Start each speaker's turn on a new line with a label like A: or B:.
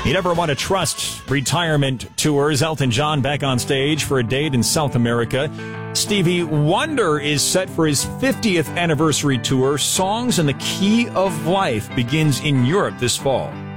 A: You never want to trust retirement tours. Elton John back on stage for a date in South America. Stevie Wonder is set for his 50th anniversary tour. Songs in the Key of Life begins in Europe this fall.